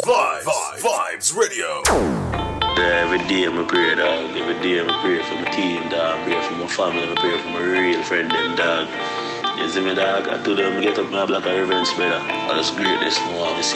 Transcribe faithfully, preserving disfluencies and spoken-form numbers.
Vibes, Vibes, Vibes Radio. Yeah, every day I pray, dog. Every day I pray for my team, dog. I pray for my family, I pray for my real friend, them, dog. You see me, dog? I told them, get up my black revenge, brother. I just great this more, I see